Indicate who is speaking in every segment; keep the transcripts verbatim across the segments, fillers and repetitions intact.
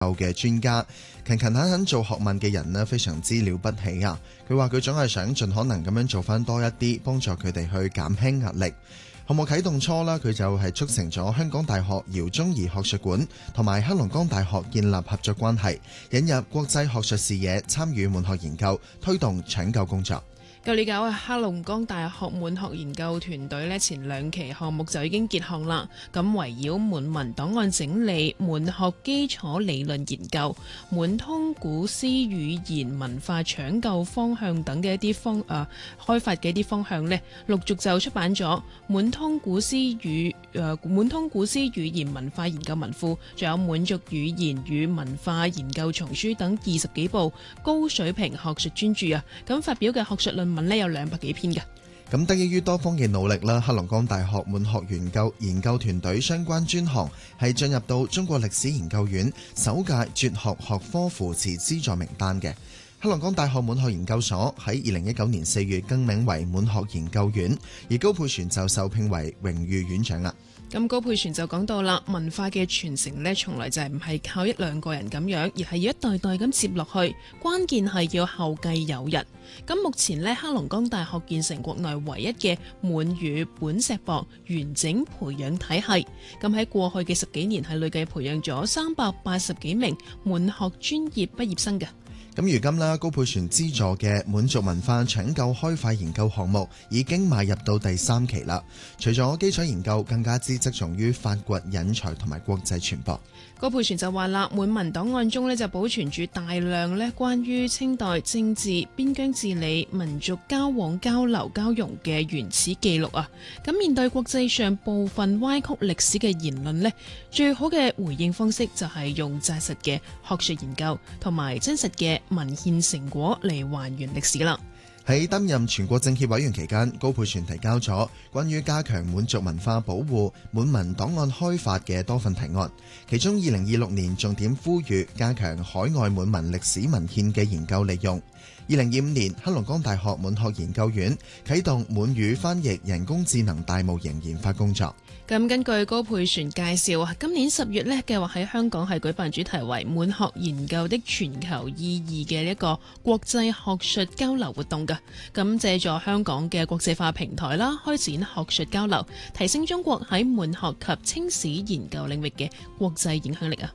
Speaker 1: 嘅專家，勤勤懇懇做學問嘅人呢，非常之了不起啊！佢話佢總係想盡可能咁樣做翻多一啲，幫助佢哋去減輕壓力。項目啟動初啦，佢就係促成咗香港大學饒宗頤學術館同埋黑龍江大學建立合作關係，引入國際學術視野，參與滿學研究，推動搶救工作。
Speaker 2: 據了解啊，黑龍江大學滿學研究團隊呢，前兩期項目就已經結項啦。咁圍繞滿文檔案整理、滿學基礎理論研究、滿通古詩語言文化搶救方向等嘅一啲方誒、呃、開發嘅一啲方向呢，陸續就出版咗《滿通古詩語誒滿通古詩語言文化研究文庫》，仲有《滿族語言與文化研究叢書》等二十幾部高水平學術專著啊。咁發表嘅學術論文呢，有兩百幾篇嘅。
Speaker 1: 咁得益於多方嘅努力啦，黑龍江大學滿學研究研究團隊相關專項係進入到中國歷史研究院首屆哲學學科扶持資助名單嘅。黑龍江大學滿學研究所喺二零一九年四月更名為滿學研究院，而高佩璇就受聘為榮譽院長啦。
Speaker 2: 咁高佩璇就講到啦，文化嘅傳承呢，從來就係唔係靠一兩個人咁樣，而係要一代代咁接落去，關鍵係要後繼有人。咁目前呢，黑龍江大學建成國內唯一嘅滿語本碩博完整培養體系。咁喺過去嘅十幾年係累計培養咗三百八十幾名滿學專業畢業生嘅。
Speaker 1: 咁如今啦，高佩璇資助嘅滿族文化搶救開發研究項目已經邁入到第三期啦。除咗基礎研究，更加之側重於發掘引才同埋國際傳播。
Speaker 2: 高佩璇就話啦，滿文檔案中呢就保存住大量呢關於清代政治、邊疆治理、民族交往交流交融嘅原始記錄啊。咁面對國際上部分歪曲歷史嘅言論呢，最好嘅回應方式就係用紮實嘅學術研究同埋真實嘅文獻成果嚟還原歷史啦。
Speaker 1: 喺擔任全國政協委員期間，高佩璇提交咗關於加強滿族文化保護、滿文檔案開發嘅多份提案，其中二零二六年重點呼籲加強海外滿文歷史文獻嘅研究利用。二零二五年，黑龍江大學滿學研究院啟動滿語翻譯人工智能大模型研發工作。
Speaker 2: 咁根據高佩璇介紹啊，今年十月呢，計劃喺香港係舉辦主題為滿學研究的全球意義嘅一個國際學術交流活動㗎。咁借助香港嘅國際化平台啦，開展學術交流，提升中國喺滿學及清史研究領域嘅國際影響力啊！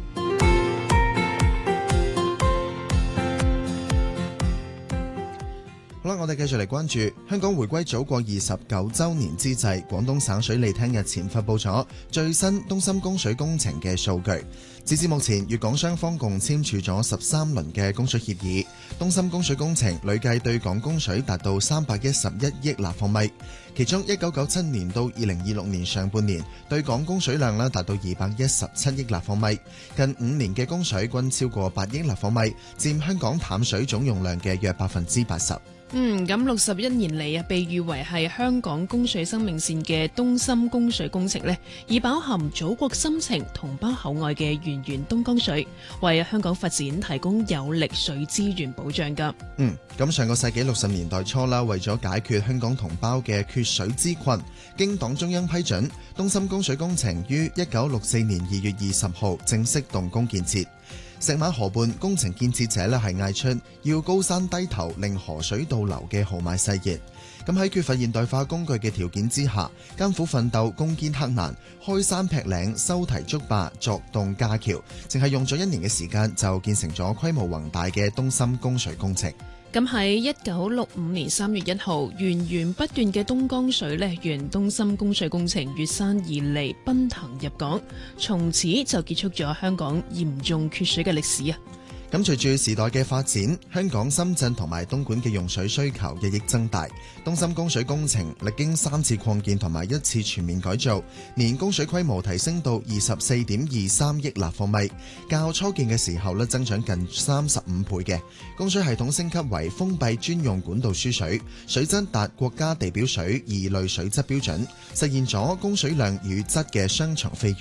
Speaker 1: 好啦，我哋繼續嚟關注香港回歸祖國二十九週年之際，廣東省水利廳日前發布咗最新東深供水工程嘅數據。截至目前，粵港雙方共簽署咗十三輪嘅供水協議，東深供水工程累計對港供水達到三百一十一億立方米，其中一九九七年到二零二六年上半年對港供水量咧達到二百一十七億立方米，近五年嘅供水均超過八億立方米，佔香港淡水總用量嘅約百分之八十。
Speaker 2: 嗯，咁六十一年嚟啊，被譽為係香港供水生命線嘅東深供水工程呢，以飽含祖國深情、同胞厚愛嘅源源東江水，為香港發展提供有力水資源保障噶。
Speaker 1: 嗯，咁上個世紀六十年代初啦，為咗解決香港同胞嘅缺水之困，經黨中央批准，東深供水工程於一九六四年二月二十號正式動工建設。石馬河畔工程建設者咧係嗌出要高山低頭令河水倒流嘅豪邁誓言。咁喺缺乏現代化工具嘅條件之下，艱苦奮鬥攻堅克難，開山劈嶺修堤築壩鑿洞架橋，淨係用咗一年嘅時間就建成咗規模宏大嘅東深供水工程。
Speaker 2: 咁喺一九六五年三月一號，源源不斷嘅東江水呢，沿東深供水工程越山而嚟，奔騰入港，從此就結束咗香港嚴重缺水嘅歷史啊！
Speaker 1: 咁隨住時代嘅發展，香港、深圳同埋東莞嘅用水需求日益增大。東深供水工程歷經三次擴建同埋一次全面改造，年供水規模提升到二十四點二三億立方米，較初建嘅時候咧增長近三十五倍嘅。供水系統升級為封閉專用管道輸水，水質達國家地表水二類水質標準，實現咗供水量與質嘅雙重飛躍。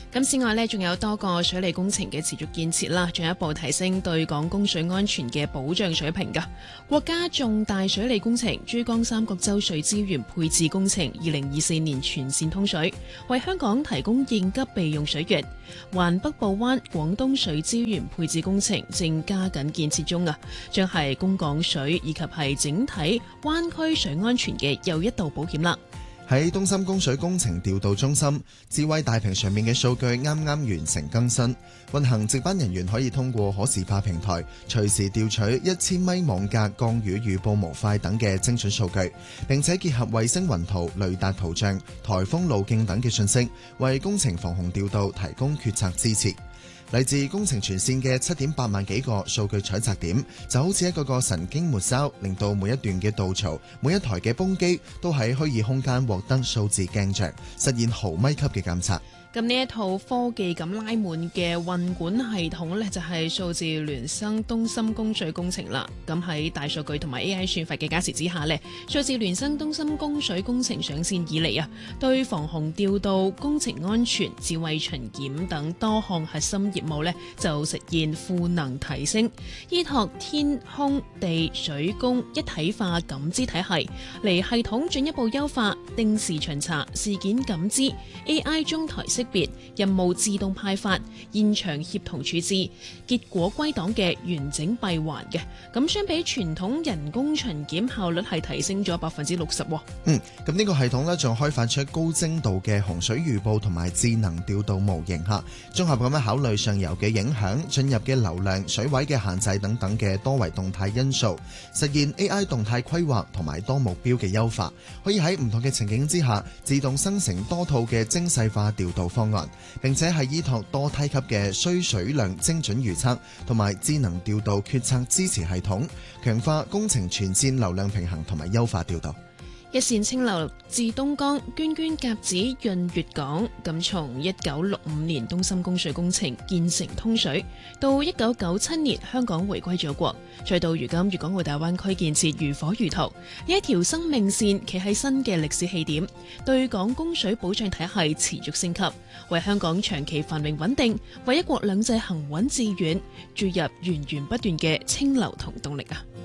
Speaker 2: 咁此外呢，仲有多個水利工程嘅持續建設啦，進一步提升對港供水安全嘅保障水平㗎。國家重大水利工程珠江三角洲水資源配置工程二零二四年全線通水，為香港提供應急備用水源。環北部灣廣東水資源配置工程正加緊建設中啊，將係供港水以及係整體灣區水安全嘅又一道保險啦。
Speaker 1: 喺東深供水工程調度中心，智慧大屏上面嘅數據啱啱完成更新，運行值班人員可以通過可視化平台隨時調取一千米網格降雨預報模塊等嘅精準數據，並且結合衛星雲圖、雷達圖像、颱風路徑等嘅信息，為工程防洪調度提供決策支持。嚟自工程全線嘅七點八萬幾個數據採集點，就好似一個個神經末梢，令到每一段嘅導槽、每一台嘅泵機都喺虛擬空間獲得數字鏡像，實現毫米級嘅監測。
Speaker 2: 咁呢一套科技咁拉滿嘅運管系統呢，就係數字孿生東深供水工程啦。咁喺大數據同埋 A I 算法嘅加持之下呢，數字孿生東深供水工程上線以嚟啊，對防洪調度、工程安全、智慧巡檢等多項核心業務呢，就實現賦能提升，依託天空地水工一體化感知體系嚟系統進一步優化定時巡查、事件感知、A I 中台式別任務自動派發、現場協同處置、結果歸檔嘅完整閉環嘅。咁相比傳統人工巡檢效率係提升咗百分之六十。
Speaker 1: 嗯，咁呢個系統呢，仲開發出高精度嘅洪水預報同埋智能調度模型吓，綜合咁樣考慮上游嘅影響、進入嘅流量、水位嘅限制等等嘅多維動態因素，實現 A I 動態規劃同埋多目標嘅優化，可以喺唔同嘅情景之下自動生成多套嘅精細化調度方案，並且係依託多梯級嘅需水量精準預測同埋智能調度決策支持系統，強化工程全線流量平衡同埋優化調度。
Speaker 2: 一線清流至東江，涓涓甲子潤粵港。咁從一九六五年東深供水工程建成通水，到一九九七年香港回歸祖國，再到如今粵港澳大灣區建設如火如荼，呢一條生命線企喺新嘅歷史起點，對港供水保障體系持續升級，為香港長期繁榮穩定，為一國兩制行穩致遠注入源源不斷嘅清流同動力啊！